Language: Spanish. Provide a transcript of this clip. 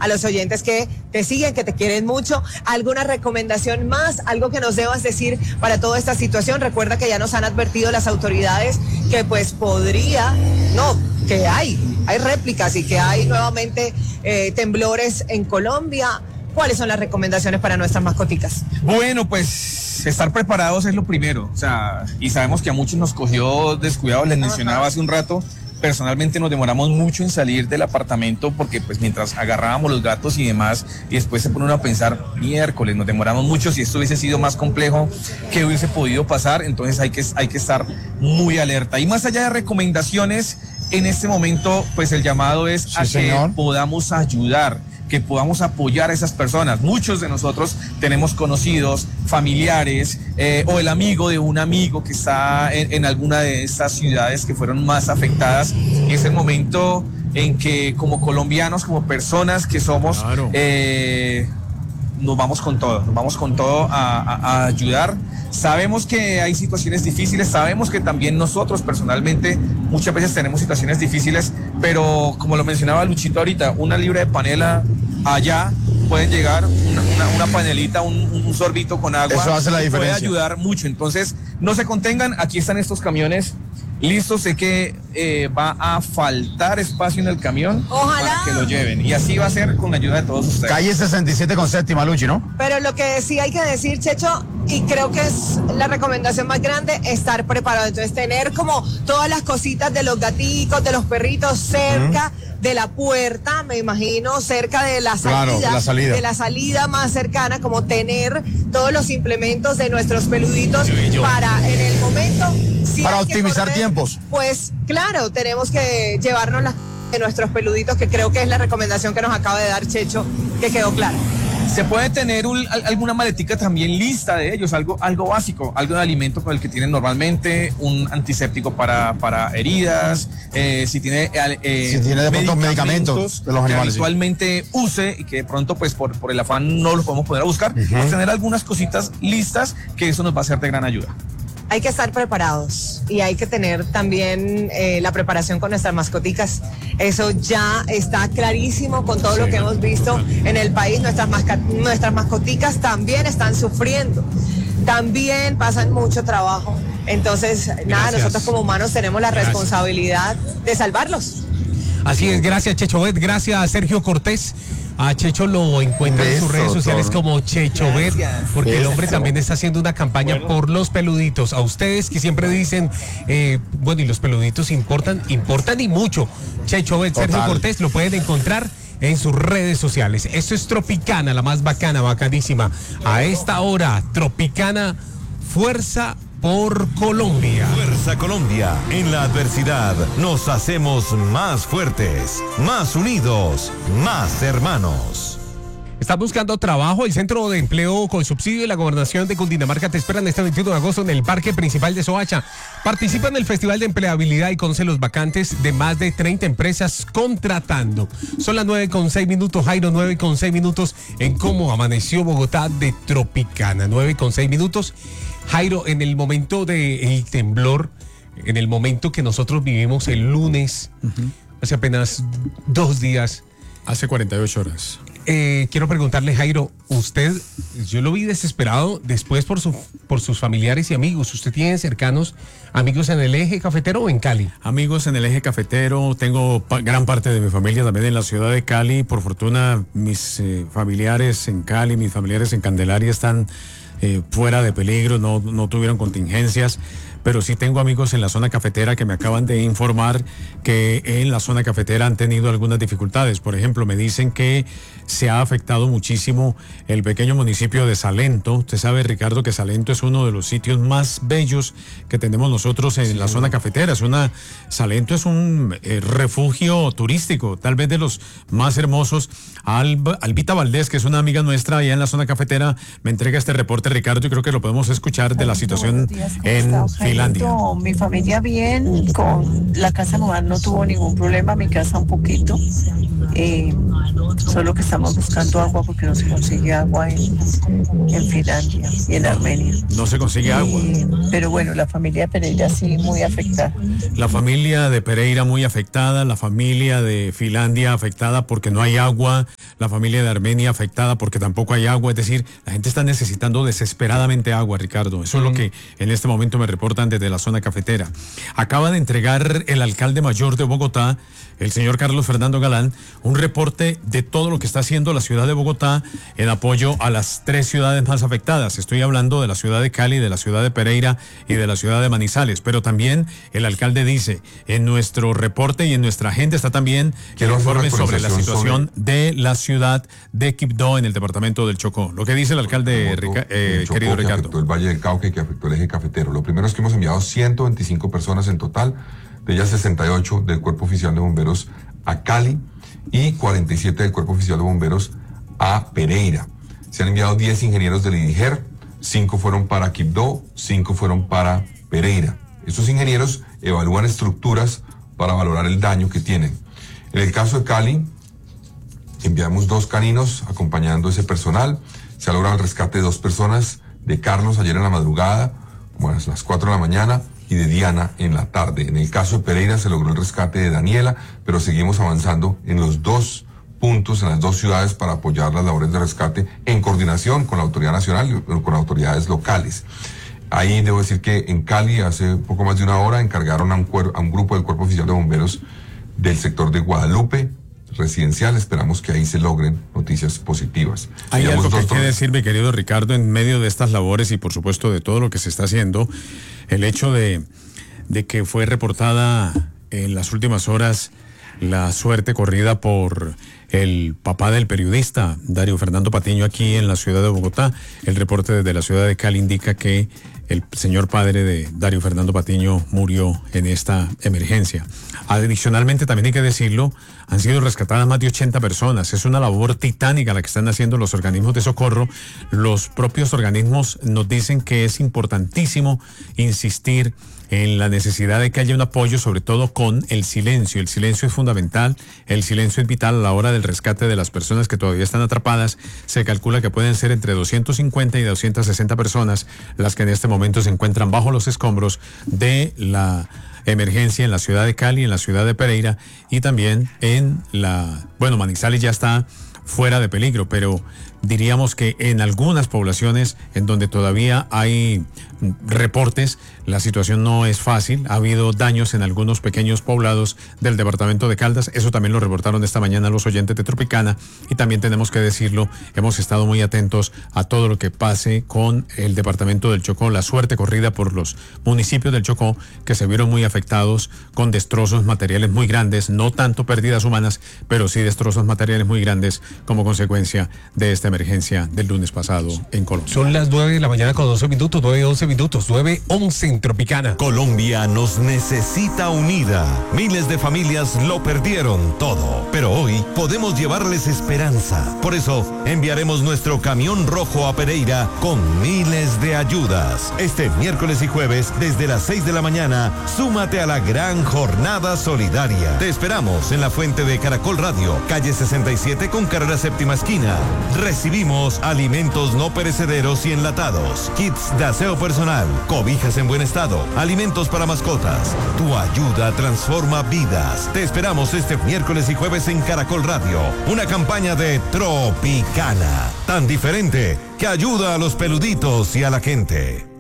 a los oyentes que te siguen, que te quieren mucho. ¿Alguna recomendación más? ¿Algo que nos debas decir para toda esta situación? Recuerda que ya nos han advertido las autoridades que pues que hay réplicas y que hay nuevamente temblores en Colombia. ¿Cuáles son las recomendaciones para nuestras mascoticas? Bueno, pues estar preparados es lo primero, o sea, y sabemos que a muchos nos cogió descuidados, les mencionaba hace un rato. Personalmente nos demoramos mucho en salir del apartamento porque pues mientras agarrábamos los gatos y demás, y después se pone uno a pensar, miércoles, nos demoramos mucho, si esto hubiese sido más complejo, ¿qué hubiese podido pasar? Entonces hay que estar muy alerta. Y más allá de recomendaciones, en este momento pues el llamado es a que podamos ayudar, que podamos apoyar a esas personas. Muchos de nosotros tenemos conocidos, familiares, o el amigo de un amigo que está en alguna de estas ciudades que fueron más afectadas. Y es el momento en que como colombianos, como personas que somos, nos vamos con todo a ayudar. Sabemos que hay situaciones difíciles, sabemos que también nosotros personalmente muchas veces tenemos situaciones difíciles, pero como lo mencionaba Luchito ahorita, una libra de panela allá pueden llegar, una panelita, un sorbito con agua. Eso hace la diferencia. Puede ayudar mucho, entonces no se contengan, aquí están estos camiones listos, sé que va a faltar espacio en el camión. Ojalá. Para que lo lleven, y así va a ser con la ayuda de todos ustedes. Calle 67 con séptima, Luchi, ¿no? Pero lo que sí hay que decir, Checho, y creo que es la recomendación más grande, estar preparado. Entonces tener como todas las cositas de los gaticos, de los perritos cerca de la puerta, me imagino, cerca de la salida, de la salida más cercana, como tener todos los implementos de nuestros peluditos para en el momento. Si para optimizar tiempos. Pues claro, tenemos que llevarnos de nuestros peluditos, que creo que es la recomendación que nos acaba de dar Checho, que quedó clara. Se puede tener alguna maletica también lista de ellos, algo básico, algo de alimento con el que tienen normalmente, un antiséptico para heridas, si tiene de pronto medicamentos de los animales, que habitualmente use y que de pronto pues por el afán no los podemos poner a buscar, pues tener algunas cositas listas, que eso nos va a ser de gran ayuda. Hay que estar preparados y hay que tener también la preparación con nuestras mascoticas. Eso ya está clarísimo con todo lo que hemos visto en el país. Nuestras mascoticas también están sufriendo, también pasan mucho trabajo. Entonces, nosotros como humanos tenemos la responsabilidad de salvarlos. Así es, gracias Chechovert, gracias Sergio Cortés. A Checho lo encuentran en sus redes sociales como Chechovert, porque el hombre también está haciendo una campaña por los peluditos. A ustedes que siempre dicen, y los peluditos importan y mucho. Chechovert, Sergio Cortés, lo pueden encontrar en sus redes sociales. Esto es Tropicana, la más bacana, bacanísima. A esta hora, Tropicana, fuerza por Colombia. Fuerza Colombia. En la adversidad nos hacemos más fuertes, más unidos, más hermanos. ¿Estás buscando trabajo? El Centro de Empleo con Subsidio de la Gobernación de Cundinamarca te esperan este 21 de agosto en el Parque Principal de Soacha. Participa en el Festival de Empleabilidad y conoce los vacantes de más de 30 empresas contratando. Son las 9:06, Jairo, 9:06 en cómo amaneció Bogotá de Tropicana. 9:06. Jairo, en el momento del temblor, en el momento que nosotros vivimos el lunes, hace apenas 2 días. Hace 48 horas. Quiero preguntarle, Jairo, usted, yo lo vi desesperado después por sus familiares y amigos. ¿Usted tiene cercanos amigos en el eje cafetero o en Cali? Amigos en el eje cafetero, tengo gran parte de mi familia también en la ciudad de Cali. Por fortuna, mis familiares en Cali, mis familiares en Candelaria están fuera de peligro, no tuvieron contingencias, pero sí tengo amigos en la zona cafetera que me acaban de informar que en la zona cafetera han tenido algunas dificultades. Por ejemplo, me dicen que se ha afectado muchísimo el pequeño municipio de Salento. Usted sabe, Ricardo, que Salento es uno de los sitios más bellos que tenemos nosotros en la zona cafetera. Salento es un refugio turístico, tal vez de los más hermosos. Albita Valdés, que es una amiga nuestra allá en la zona cafetera, me entrega este reporte Ricardo, yo creo que lo podemos escuchar de la situación en Finlandia. Mi familia bien, con la casa no tuvo ningún problema, mi casa un poquito. Solo que estamos buscando agua porque no se consigue agua en Finlandia y en Armenia. No se consigue agua. Pero bueno, la familia de Pereira sí muy afectada. La familia de Pereira muy afectada, la familia de Finlandia afectada porque no hay agua, la familia de Armenia afectada porque tampoco hay agua. Es decir, la gente está necesitando desesperadamente agua, Ricardo. Eso es lo que en este momento me reportan desde la zona cafetera. Acaba de entregar el alcalde mayor de Bogotá, el señor Carlos Fernando Galán, un reporte de todo lo que está haciendo la ciudad de Bogotá en apoyo a las 3 ciudades más afectadas. Estoy hablando de la ciudad de Cali, de la ciudad de Pereira y de la ciudad de Manizales. Pero también el alcalde dice, en nuestro reporte y en nuestra agenda está también el informe sobre la situación de la ciudad de Quibdó en el departamento del Chocó. Lo que dice el alcalde, querido Ricardo. Que afectó el Valle del Cauca y que afectó el eje cafetero. Lo primero es que hemos enviado 125 personas en total, de ellas 68 del Cuerpo Oficial de Bomberos a Cali y 47 del Cuerpo Oficial de Bomberos a Pereira. Se han enviado 10 ingenieros del IDIGER, 5 fueron para Quibdó, 5 fueron para Pereira. Estos ingenieros evalúan estructuras para valorar el daño que tienen. En el caso de Cali, enviamos 2 caninos acompañando ese personal. Se ha logrado el rescate de 2 personas, de Carlos ayer en la madrugada, como a las 4 de la mañana, y de Diana en la tarde. En el caso de Pereira se logró el rescate de Daniela, pero seguimos avanzando en los 2 puntos, en las 2 ciudades, para apoyar las labores de rescate en coordinación con la autoridad nacional y con autoridades locales. Ahí debo decir que en Cali hace poco más de una hora encargaron a un grupo del Cuerpo Oficial de Bomberos del sector de Guadalupe residencial. Esperamos que ahí se logren noticias positivas. Hay algo que hay que decir, mi querido Ricardo, en medio de estas labores y por supuesto de todo lo que se está haciendo, el hecho de que fue reportada en las últimas horas la suerte corrida por el papá del periodista Dario Fernando Patiño aquí en la ciudad de Bogotá. El reporte desde la ciudad de Cali indica que el señor padre de Dario Fernando Patiño murió en esta emergencia. Adicionalmente, también hay que decirlo, han sido rescatadas más de 80 personas. Es una labor titánica la que están haciendo los organismos de socorro. Los propios organismos nos dicen que es importantísimo insistir en la necesidad de que haya un apoyo, sobre todo con el silencio. El silencio es fundamental, el silencio es vital a la hora del rescate de las personas que todavía están atrapadas. Se calcula que pueden ser entre 250 y 260 personas las que en este momento se encuentran bajo los escombros de la emergencia en la ciudad de Cali, en la ciudad de Pereira y también en Manizales ya está fuera de peligro, pero diríamos que en algunas poblaciones en donde todavía hay reportes, la situación no es fácil. Ha habido daños en algunos pequeños poblados del departamento de Caldas. Eso también lo reportaron esta mañana los oyentes de Tropicana. Y también tenemos que decirlo, hemos estado muy atentos a todo lo que pase con el departamento del Chocó, la suerte corrida por los municipios del Chocó que se vieron muy afectados con destrozos materiales muy grandes, no tanto pérdidas humanas, pero sí destrozos materiales muy grandes como consecuencia de esta emergencia del lunes pasado en Colombia. Son las 9 de la mañana con 12 minutos, 9:11 minutos, 9:11 en Tropicana. Colombia nos necesita unida. Miles de familias lo perdieron todo, pero hoy podemos llevarles esperanza. Por eso enviaremos nuestro camión rojo a Pereira con miles de ayudas. Este miércoles y jueves desde las 6 de la mañana, súmate a la gran jornada solidaria. Te esperamos en la fuente de Caracol Radio, calle 67 con carrera séptima esquina. Recibimos alimentos no perecederos y enlatados, kits de aseo personal, cobijas en buen estado, alimentos para mascotas. Tu ayuda transforma vidas. Te esperamos este miércoles y jueves en Caracol Radio. Una campaña de Tropicana, tan diferente que ayuda a los peluditos y a la gente.